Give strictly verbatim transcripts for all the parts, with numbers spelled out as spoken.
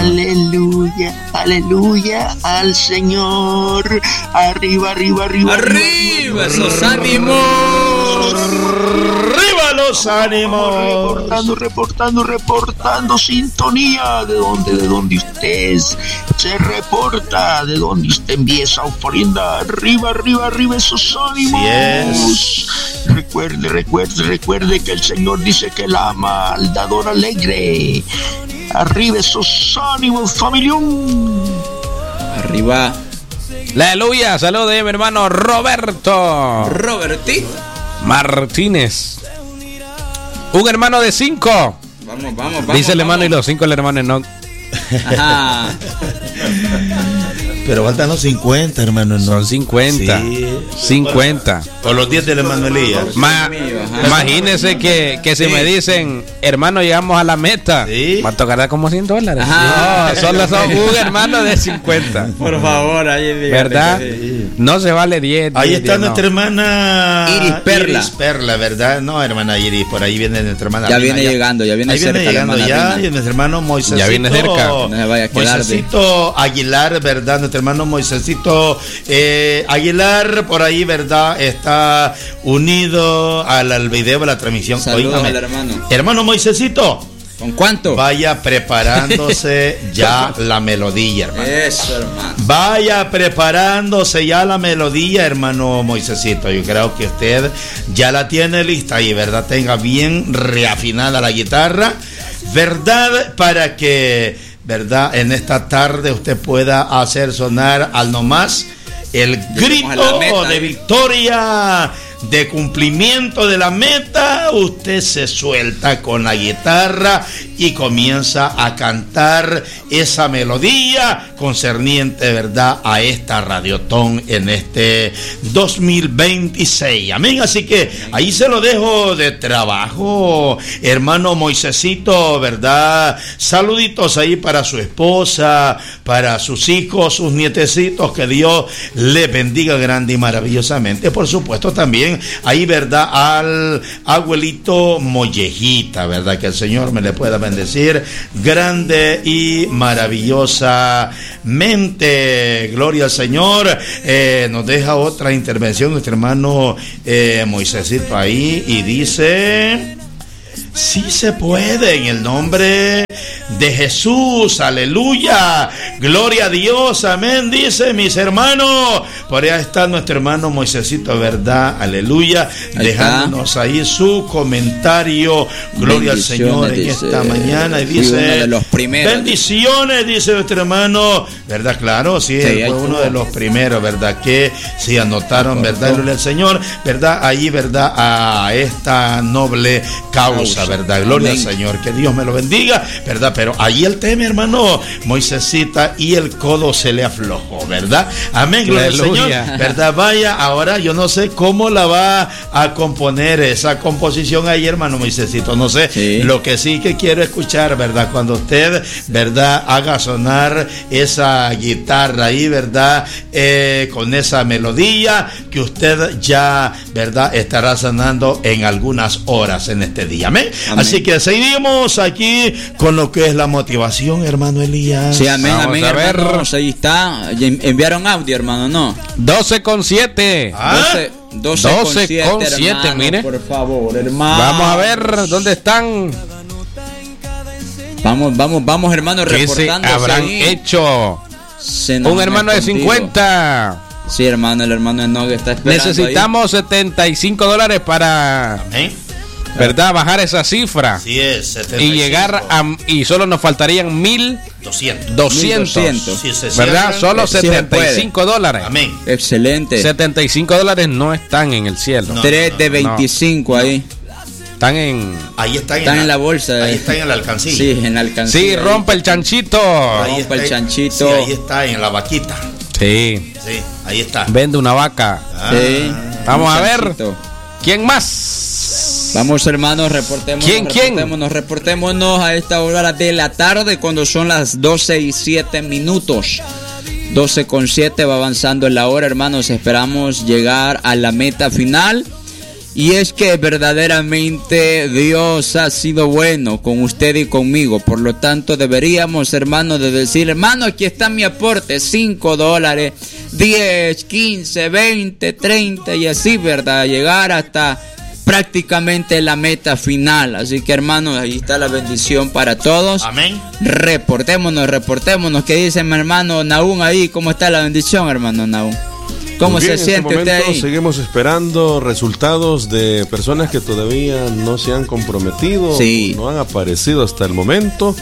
Aleluya, aleluya al Señor. Arriba, arriba, arriba. Arriba, esos ánimos. Arriba los ánimos. Reportando, reportando, reportando sintonía. ¿De dónde, de dónde usted se reporta? ¿De dónde usted envía esa ofrenda? Arriba, arriba, arriba esos ánimos. Yes. Recuerde, recuerde, recuerde que el Señor dice que la ama al dador alegre. Arriba esos ánimos, familión. Arriba. Aleluya, saludos de mi hermano Roberto Roberti Martínez. Un hermano de cinco. Vamos, vamos, vamos. Dice el vamos. hermano y los cinco el hermano no. Ajá. Pero faltan los cincuenta, hermano. ¿No? Son cincuenta. Sí. cincuenta. O los diez del hermano Elías. Ma- imagínense que, que si Sí. me dicen, hermano, llegamos a la meta, Sí. va a tocar como cien dólares. Ajá. No, solo son un hermano de cincuenta. Por favor, ahí dígate ¿Verdad? que sí. No se vale diez. Ahí diez, está diez, nuestra no. hermana Iris Perla. Iris Perla, ¿verdad? No, hermana Iris, por ahí viene nuestra hermana Ya Rina, viene llegando, ya viene ahí cerca viene la llegando hermana ya, Rina. y nuestro hermano Moisésito. Ya viene cerca. No se vaya a quedar de- Moisésito Aguilar, ¿verdad? Nuestro hermano Moisésito eh, Aguilar, por ahí, ¿verdad? Está unido al, al video de la transmisión. Saludos Óigame. al hermano. Hermano Moisésito, ¿Con cuánto? vaya preparándose ya la melodía, hermano. Eso, hermano. Vaya preparándose ya la melodía, hermano Moisésito. Yo creo que usted ya la tiene lista y, ¿verdad? Tenga bien reafinada la guitarra, ¿verdad? Para que, ¿verdad? En esta tarde usted pueda hacer sonar al nomás el Lleguemos a la grito meta. de victoria, de cumplimiento de la meta. Usted se suelta con la guitarra y comienza a cantar esa melodía concerniente, ¿verdad?, a esta Radiotón en este dos mil veintiséis. Amén. Así que ahí se lo dejo de trabajo, hermano Moisésito, ¿verdad? Saluditos ahí para su esposa, para sus hijos, sus nietecitos, que Dios les bendiga grande y maravillosamente. Por supuesto también ahí, ¿verdad?, al abuelito Mollejita, ¿verdad?, que el Señor me le pueda bendecir grande y maravillosamente. Gloria al Señor. Eh, nos deja otra intervención nuestro hermano eh, Moisésito ahí y dice: sí se puede, en el nombre de Jesús, aleluya, gloria a Dios, amén, dice mis hermanos. Por allá está nuestro hermano Moisésito, ¿verdad? Aleluya, Ahí dejándonos está. ahí su comentario, gloria al Señor en Bendiciones, esta dice. mañana. Y Fui dice, uno de los primeros. bendiciones, dice nuestro hermano, ¿verdad? Claro, sí, Sí, él ahí fue uno estuvo. de los primeros, ¿verdad? Que sí anotaron, ¿verdad? Correcto. Gloria al Señor, ¿verdad? Ahí, ¿verdad? A esta noble causa, Causa. ¿verdad? Gloria Amén. al Señor, que Dios me lo bendiga, ¿verdad? Pero ahí el tema, hermano Moisésita, y el codo se le aflojó, ¿verdad? Amén, gloria al Aleluya. Señor, ¿verdad? Vaya, ahora yo no sé cómo la va a componer esa composición ahí, hermano Moisésito, no sé. Sí. Lo que sí que quiero escuchar, ¿verdad? Cuando usted, ¿verdad?, haga sonar esa guitarra ahí, ¿verdad? Eh, con esa melodía que usted ya, ¿verdad?, estará sonando en algunas horas en este día. Amén. Amén. Así que seguimos aquí con lo que es la motivación, hermano Elías. Sí, amén, Vamos amén, a ver. hermanos. Ahí está. Ya enviaron audio, hermano, ¿no? doce con siete. Ah, doce, doce, doce con siete, hermano, mire. por favor, hermano. Vamos a ver dónde están. Vamos, vamos, vamos, hermano, ¿Qué se reportándose habrán ahí. hecho? Se nos Un han hermano de escondido. cincuenta. Sí, hermano, el hermano de Nog está esperando. Necesitamos setenta y cinco dólares para, Amén. ¿verdad?, bajar esa cifra. Así es, setenta y Y cinco. llegar a, y solo nos faltarían mil doscientos. doscientos, mil doscientos. Si se ¿verdad? cierran, Solo sí se setenta y cinco dólares. Amén. ahí. Excelente. setenta y cinco dólares no están en el cielo. No. tres de veinticinco ahí. Están en... Ahí están, Están en la bolsa. Ahí eh. está en el alcancillo. Sí, en la alcancía. Sí, ahí. rompe el chanchito. Ahí rompa el está, chanchito. Sí, ahí está en la vaquita. Sí, Sí, ahí está. vende una vaca. Ah, Sí. Vamos Un a ver. chanchito. ¿Quién más? Vamos, hermanos, reportémonos. ¿Quién, quién? reportémonos, reportémonos a esta hora de la tarde cuando son las doce y siete minutos. doce con siete va avanzando en la hora, hermanos. Esperamos llegar a la meta final Y es que verdaderamente Dios ha sido bueno con usted y conmigo. Por lo tanto, deberíamos, hermano, de decir, hermano, aquí está mi aporte, cinco dólares, diez, quince, veinte, treinta y así, ¿verdad? Llegar hasta prácticamente la meta final. Así que, hermanos, ahí está la bendición para todos. Amén. Reportémonos, reportémonos. ¿Qué dice mi hermano Nahum ahí? ¿Cómo está la bendición, hermano Nahum? ¿Cómo Muy bien, se siente en este usted momento ahí? seguimos esperando resultados de personas que todavía no se han comprometido, Sí. no han aparecido hasta el momento.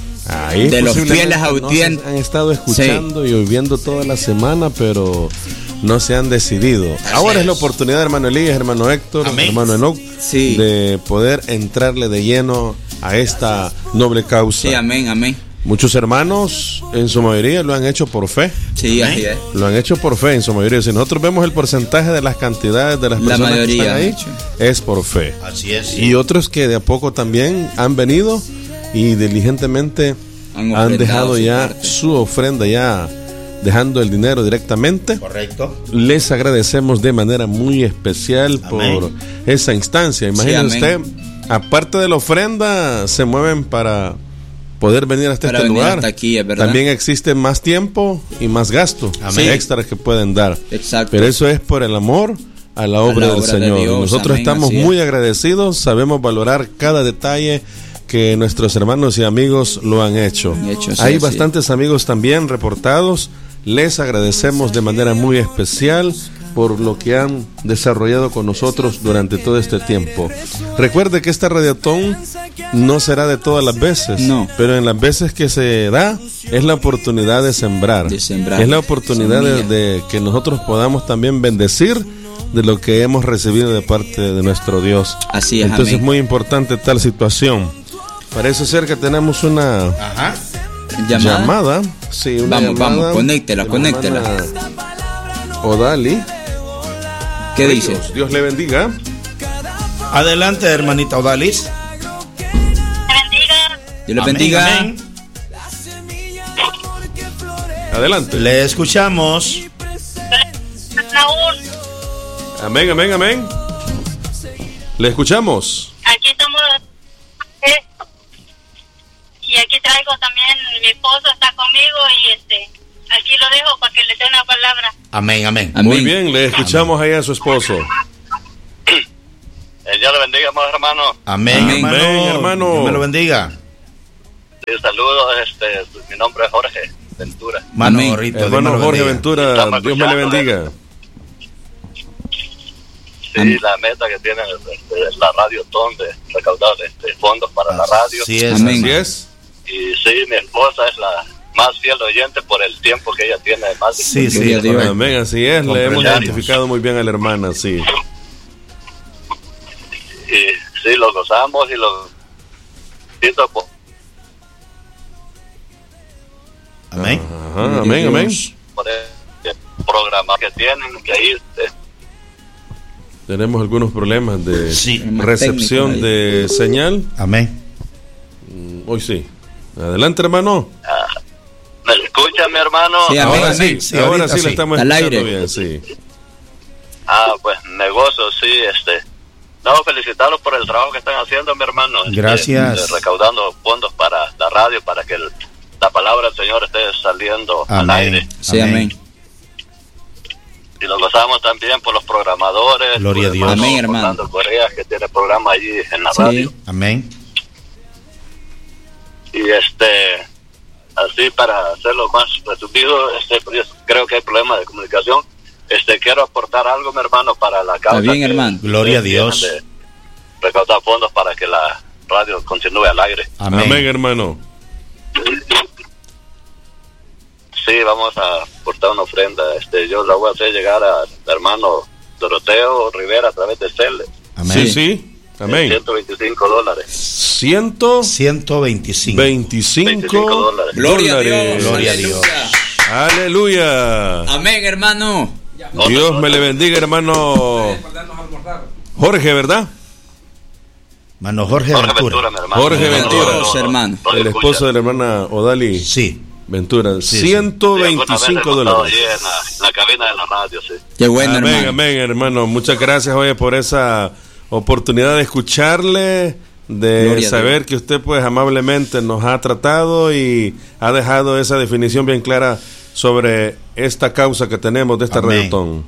Ahí De los posiblemente fieles no audiencias. se han estado escuchando y viendo toda la semana, pero no se han decidido. Así Ahora es. es la oportunidad, hermano Elías, hermano Héctor, Amén. hermano Enoch, Sí. de poder entrarle de lleno a esta noble causa. Sí, amén, amén. Muchos hermanos, en su mayoría, lo han hecho por fe. Sí, Amén. así es. Lo han hecho por fe en su mayoría. Si nosotros vemos el porcentaje de las cantidades de las La personas mayoría que están han ahí, hecho. es por fe. Así es. Y otros que de a poco también han venido y diligentemente Han han, ofrendado dejado su ya parte. su ofrenda, ya dejando el dinero directamente. Correcto. Les agradecemos de manera muy especial Amén. por esa instancia. Imagínense Sí, amén. usted, aparte de la ofrenda, se mueven para poder venir hasta Para este venir lugar. hasta aquí, es verdad. También existe más tiempo y más gasto Amén. extras que pueden dar. Exacto. Pero eso es por el amor a la obra, la del obra de Señor. Dios, Nosotros amén, estamos así es. muy agradecidos, sabemos valorar cada detalle que nuestros hermanos y amigos lo han hecho. Hecho, sí, Hay sí. bastantes amigos también reportados. Les agradecemos de manera muy especial por lo que han desarrollado con nosotros durante todo este tiempo. Recuerde que esta radiotón no será de todas las veces, No. pero en las veces que se da es la oportunidad de sembrar, De sembrar. es la oportunidad de, Semilla. de que nosotros podamos también bendecir de lo que hemos recibido de parte de nuestro Dios. Así es, Entonces amén. es muy importante tal situación. Parece ser que tenemos una Ajá. ¿Llamada? llamada. Sí, una Vamos, llamada vamos, conéctela, de la conéctela. hermana Odali. ¿Qué dice? Dios, Dios le bendiga. Adelante, hermanita Odalis. Dios le Amén, bendiga. amén. Adelante. Le escuchamos. Amén, amén, amén. Le escuchamos. Aquí estamos eh, y aquí traigo también, mi esposo está conmigo y este aquí lo dejo para que le dé una palabra. Amén, amén. Amén. Muy bien, le escuchamos ahí a su esposo. El Dios le bendiga, amados hermanos. Amén, Amén. hermano. Amén, hermano. Dios me lo bendiga. Sí, saludos, este, mi nombre es Jorge Ventura. Mano, Amén. Rito, Dios Hermano me lo Jorge bendiga. Ventura, Estamos Dios me le escuchando, bendiga. Sí, Amén. la meta que tiene este, es la radio Ton de recaudar este, fondos para la radio. Así es. Amén. Así es. Y sí, mi esposa es la más fiel oyente por el tiempo que ella tiene. Más de Sí, sí, Gloria a Dios. correcto. Amén, así es. Le hemos Comprendamos. identificado muy bien a la hermana, sí. Y sí, lo gozamos y lo siento por, Amén. Ajá, amén, amén. por el programa que tienen, que ahí este, Tenemos algunos problemas de Sí. recepción Técnico de señal. Amén. Hoy sí. Adelante, hermano. ¿me escucha, mi hermano? Sí, amén. Ahora sí, sí, ahora ahorita sí sí. le estamos Al escuchando aire. bien, sí. Ah, pues me gozo, sí, este. No, felicitarlos por el trabajo que están haciendo, mi hermano. este, Gracias. eh, recaudando fondos para la radio, para que el- la palabra del Señor esté saliendo al Amén. aire. Sí, amén. Y lo gozamos también por los programadores. Gloria por a Dios. el Amén, hermano. Orlando Correa, que tiene programa allí en la Sí. radio. Amén. Y este, así para hacerlo más resumido, este, pues, yo creo que hay problemas de comunicación. Este, quiero aportar algo, mi hermano, para la causa. bien, que hermano. Gloria a ustedes tienen Dios. de recaudar fondos para que la radio continúe al aire. Amén. Amén, hermano. Sí, vamos a aportar una ofrenda. Este, yo la voy a hacer llegar al hermano Doroteo Rivera a través de Cele. Amén. Sí, sí. Amén. ciento veinticinco dólares. ciento ciento veinticinco. veinticinco veinticinco dólares. Gloria a Dios. dólares. Gloria a Dios. Aleluya. Amén, hermano. Dios me le bendiga, hermano Jorge, ¿verdad? Mano Jorge Jorge Ventura. Ventura, mi hermano. Jorge Ventura. Dios, hermano. El esposo de la hermana Odali. Sí. Ventura, Sí, ciento Sí, veinticinco alguna vez he dólares. contado ahí en la, en la cabina de la radio, sí. Qué bueno, amén, hermano. amén, hermano. Muchas gracias, oye, por esa oportunidad de escucharle, de Gloria a saber Dios. que usted, pues, amablemente nos ha tratado y ha dejado esa definición bien clara sobre esta causa que tenemos de esta Amén. radiotón.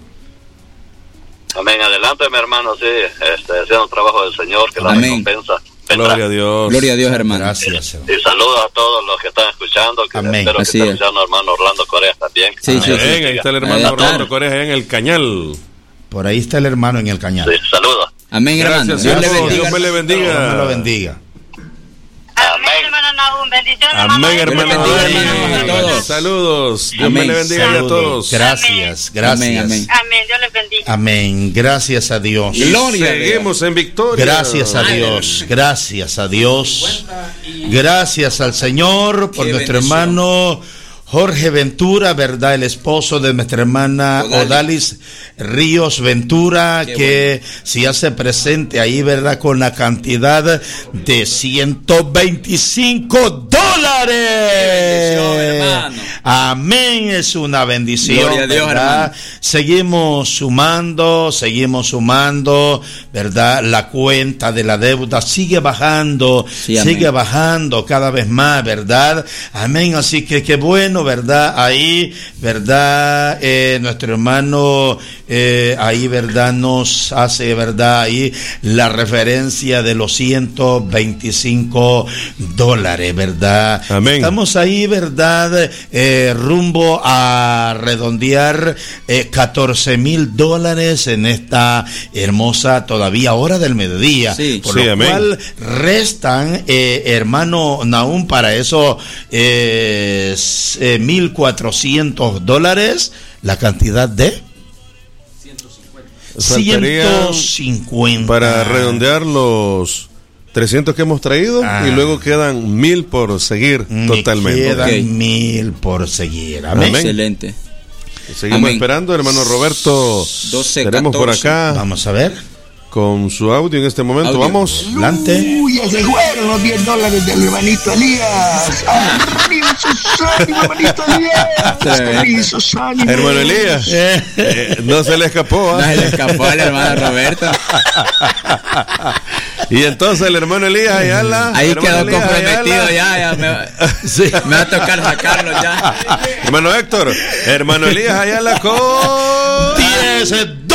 Amén. Adelante, mi hermano, sí, este, haciendo un trabajo del Señor, que la Amén. recompensa vendrá. Gloria a Dios. Gloria a Dios, hermano. Gracias. Y saludos a todos los que están escuchando, que Amén. espero que Así estén es. escuchando, hermano Orlando Corea también. Sí, sí, Amén. sí. Ahí está el Ahí hermano está. Orlando Corea, allá en el Cañal. Por ahí está el hermano en el cañal. Sí, saludos. Amén, hermano. Gracias, Dios le Dios, bendiga. Dios me le bendiga. Dios me lo bendiga. Amén, hermano Nahum. Bendiciones, Amén, hermano. Dios le bendiga, Amén. hermano, a todos. Saludos. Dios Amén. me le bendiga a Saludos. todos. Gracias, gracias. Amén, amén. Amén, Dios les bendiga. Amén. Gracias a Dios. Y Gloria a Dios. seguimos en victoria. Gracias a Dios, gracias a Dios, gracias al Señor por Qué nuestro bendición. hermano Jorge Ventura, ¿verdad? El esposo de nuestra hermana Odalis. Odalis Ríos Ventura, Qué que se hace presente ahí, ¿verdad? Con la cantidad de ciento veinticinco dólares. Qué bendición, hermano. Amén, es una bendición, Gloria a Dios, ¿verdad? hermano. Seguimos sumando, seguimos sumando, ¿verdad? La cuenta de la deuda sigue bajando, Sí, amén. sigue bajando cada vez más, ¿verdad? Amén, así que qué bueno, ¿verdad? Ahí, ¿verdad? Eh, nuestro hermano, eh, ahí, ¿verdad? Nos hace, ¿verdad? Ahí la referencia de los ciento veinticinco dólares, ¿verdad? Amén. Estamos ahí, ¿verdad? Eh, rumbo a redondear eh, catorce mil dólares en esta hermosa todavía hora del mediodía. Sí. por Sí, lo amén. cual restan, eh, hermano Nahum, para eso eh, eh, mil cuatrocientos dólares, la cantidad de Faltarían ciento cincuenta. para redondear los trescientos que hemos traído Ah. y luego quedan mil por seguir Me totalmente. quedan Ok. mil por seguir. Amén. Amén. Excelente. Seguimos Amén. esperando, hermano Roberto. doce, Tenemos por catorce. acá Vamos a ver. con su audio en este momento. Audio. Vamos. Adelante. Uy, ya se fueron los diez dólares del hermanito Elías. Arriba sus ánimos, hermanito Elías. Tremendo. Arriba sus ánimos. Hermano Elías, eh, no se le escapó. ¿ah? No se le escapó al hermano Roberto. Y entonces el hermano Elías Ayala. Ahí hermano quedó Elías comprometido Ayala. ya. ya me, va- Sí. me va a tocar sacarlo ya. Hermano Héctor, hermano Elías Ayala con diez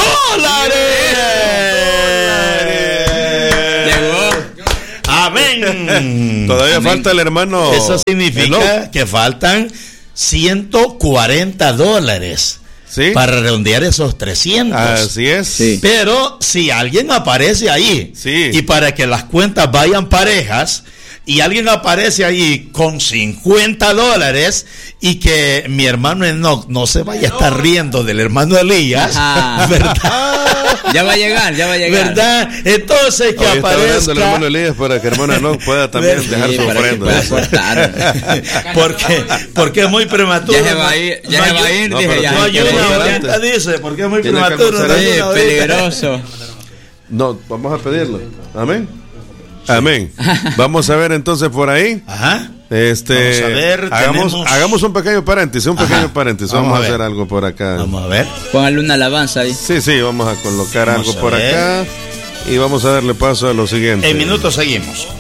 dólares. Llegó. Amén. Todavía Amén. falta el hermano. Eso significa que faltan ciento cuarenta dólares ¿Sí? para redondear esos trescientos. Así es. Sí. Pero si alguien aparece ahí, Sí. y para que las cuentas vayan parejas, y alguien aparece ahí con cincuenta dólares, y que mi hermano Enoch no se vaya a estar riendo del hermano Elías, Ajá. ¿verdad? Ya va a llegar, ya va a llegar. ¿Verdad? Entonces que Hoy está orando aparezca. el hermano Elías para que hermano no pueda también Sí, dejar Sí, su para que pueda ofrenda. aportar. porque, porque es muy prematuro. Ya se va a ir, ya No se va a ayu- ir, no, dije pero ya. No tiene que ayuda ir ahorita, adelante. dice, porque es muy Tiene que prematuro. no almorzar. Sí, ayuda ahorita. peligroso. No, vamos a pedirlo. Amén. Amén. Vamos a ver entonces por ahí. Ajá. Este, Vamos a ver, hagamos, tenemos- hagamos un pequeño paréntesis, un pequeño Ajá. paréntesis. Vamos Vamos, a a hacer ver. algo por acá. Vamos a ver. Póngale una alabanza ahí. Sí, sí, vamos a colocar Vamos algo a por ver. acá y vamos a darle paso a lo siguiente. En minutos seguimos.